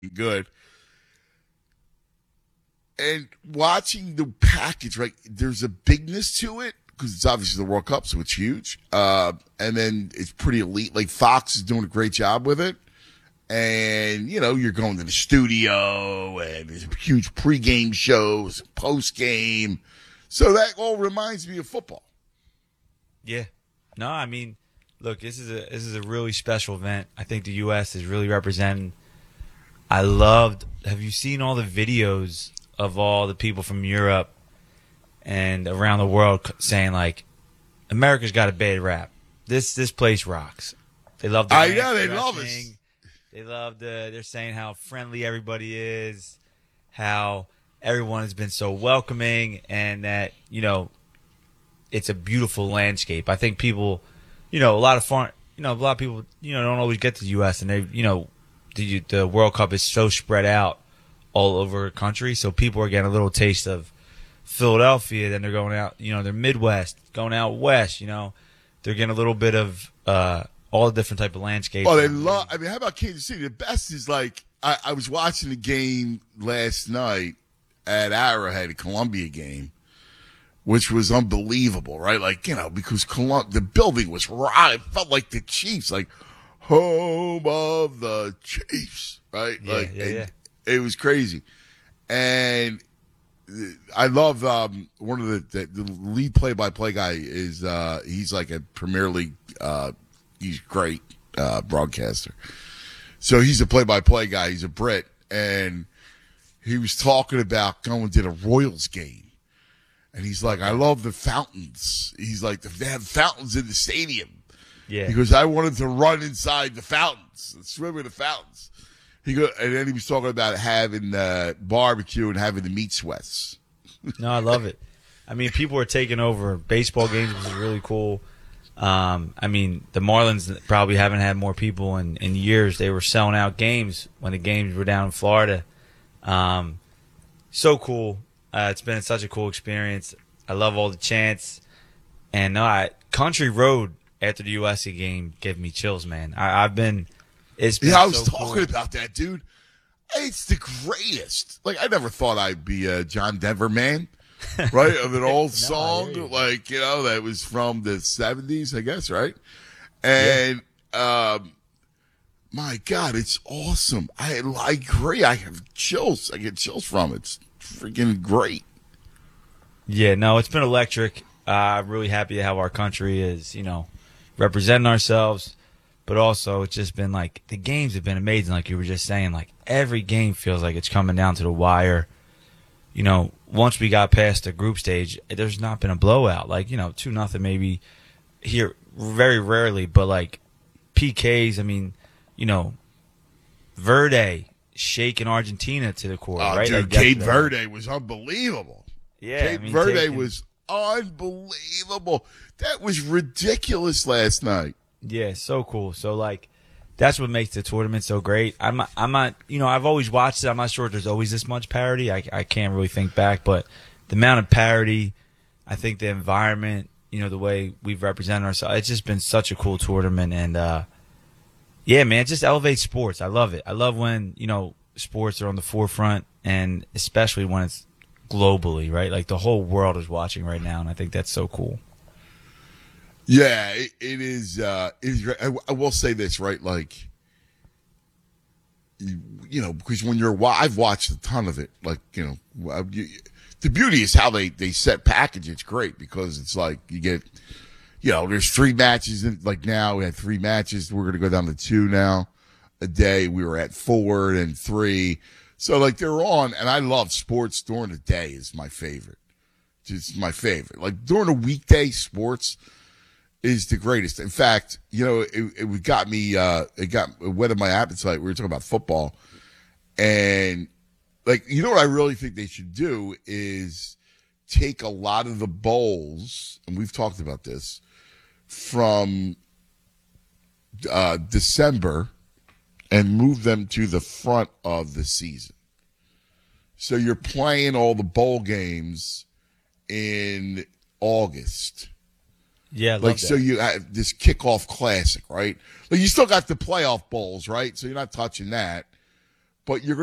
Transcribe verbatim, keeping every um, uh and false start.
good. And watching the package, right? There's a bigness to it because it's obviously the World Cup, so it's huge. Uh, and then it's pretty elite. Like Fox is doing a great job with it. And, you know, you're going to the studio and there's huge pregame shows, postgame. So that all reminds me of football. Yeah. No, I mean, look, this is a this is a really special event. I think the U S is really representing. I loved. Have you seen all the videos of all the people from Europe and around the world saying like, America's got a bad rap. This this place rocks. They love the I ranch know they love dressing. us. They love the. They're saying how friendly everybody is, how everyone has been so welcoming, and that you know, it's a beautiful landscape. I think people, you know, a lot of foreign, you know, a lot of people, you know, don't always get to the U S and they, you know, the the World Cup is so spread out all over the country, so people are getting a little taste of Philadelphia. Then they're going out, you know, they're Midwest, going out west. You know, they're getting a little bit of. Uh, all the different type of landscapes. Oh, they love. I mean, how about Kansas City? The best is like I, I was watching the game last night at Arrowhead, a Columbia game, which was unbelievable, right? Like you know, because Colum- the building was right. It felt like the Chiefs, like home of the Chiefs, right? Yeah, like yeah, it, yeah. it was crazy, and I love um, one of the, the the lead play-by-play guy is uh, he's like a Premier League. Uh, He's a great uh, broadcaster. So he's a play-by-play guy. He's a Brit. And he was talking about going to the Royals game. And he's like, I love the fountains. He's like, they have fountains in the stadium. Yeah. Because I wanted to run inside the fountains and swim in the fountains. He go, and then he was talking about having uh, barbecue and having the meat sweats. No, I love it. I mean, people are taking over baseball games, which is really cool. Um, I mean, the Marlins probably haven't had more people in, in years. They were selling out games when the games were down in Florida. Um, so cool. Uh, it's been such a cool experience. I love all the chants. And no, I, Country Road after the U S C game gave me chills, man. I, I've been – it's been Yeah, I was so talking cool. about that, dude. It's the greatest. Like, I never thought I'd be a John Denver man. Right, of an old No, song, you. like, you know, that was from the seventies, I guess, right? And, yeah. um, my God, it's awesome. I, I agree. I have chills. I get chills from it. It's freaking great. Yeah, no, it's been electric. Uh, I'm really happy how our country is, you know, representing ourselves. But also, it's just been like, the games have been amazing, like you were just saying. Like, every game feels like it's coming down to the wire. You know, once we got past the group stage, there's not been a blowout. Like, you know, two nothing maybe here very rarely, but like P Ks, I mean, you know, Verde shaking Argentina to the core, Oh, right? dude, Like, Cape that's- Verde was unbelievable. Yeah, Cape I mean, Verde taking- was unbelievable. That was ridiculous last night. Yeah, so cool. So like, that's what makes the tournament so great. I'm not, I'm not, you know, I've always watched it. I'm not sure if there's always this much parity. I, I can't really think back, but the amount of parity, I think the environment, you know, the way we've represented ourselves, it's just been such a cool tournament. And, uh, yeah, man, it just elevates sports. I love it. I love when, you know, sports are on the forefront and especially when it's globally, right? Like the whole world is watching right now. And I think that's so cool. Yeah, it, it is. Uh, it is. I, I will say this, right? Like, you, you know, because when you're, wa- I've watched a ton of it. Like, you know, uh, you, the beauty is how they they set package. It's great because it's like you get, you know, there's three matches. In, like now we had three matches. We're gonna go down to two now a day. We were at four and three. So like they're on, and I love sports during the day. Is my favorite. It's my favorite. Like during the weekday, sports is the greatest. In fact, you know, it, it got me, uh, it got it whetted my appetite. We were talking about football, and like, you know what I really think they should do is take a lot of the bowls, and we've talked about this, from uh, December and move them to the front of the season. So you're playing all the bowl games in August. Yeah, I love Like, that. so you have this kickoff classic, right? Like, you still got the playoff bowls, right? So you're not touching that. but you're